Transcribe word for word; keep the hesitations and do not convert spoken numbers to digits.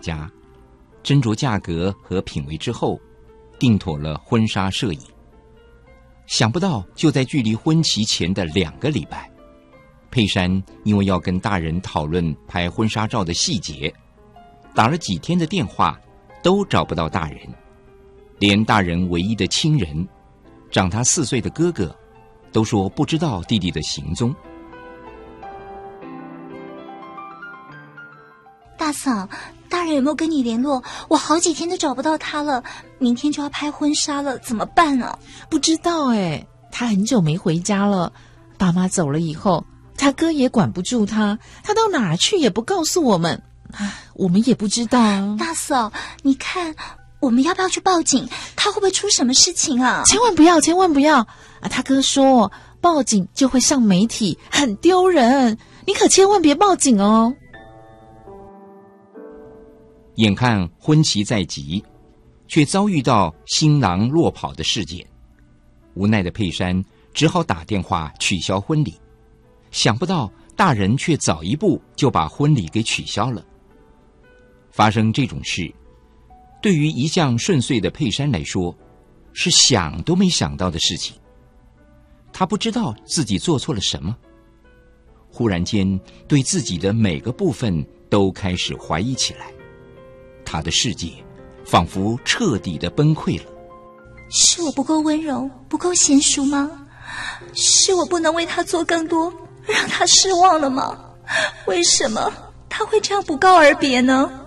家，斟酌价格和品味之后，定妥了婚纱摄影。想不到就在距离婚期前的两个礼拜，佩珊因为要跟大人讨论拍婚纱照的细节，打了几天的电话都找不到大人，连大人唯一的亲人，长他四岁的哥哥，都说不知道弟弟的行踪。 大嫂，大人有没有跟你联络？我好几天都找不到他了，明天就要拍婚纱了，怎么办啊？ 不知道哎，他很久没回家了。爸妈走了以后，他哥也管不住他，他到哪儿去也不告诉我们，我们也不知道。 大嫂，你看，我们要不要去报警？他会不会出什么事情啊？ 千万不要，千万不要啊！他哥说报警就会上媒体，很丢人，你可千万别报警哦。 眼看婚期在即，却遭遇到新郎落跑的事件，无奈的佩珊只好打电话取消婚礼。想不到大人却早一步就把婚礼给取消了。发生这种事，对于一向顺遂的佩珊来说，是想都没想到的事情。她不知道自己做错了什么，忽然间对自己的每个部分都开始怀疑起来。她的世界仿佛彻底的崩溃了。 是我不够温柔，不够娴熟吗？是我不能为他做更多，让他失望了吗？为什么他会这样不告而别呢？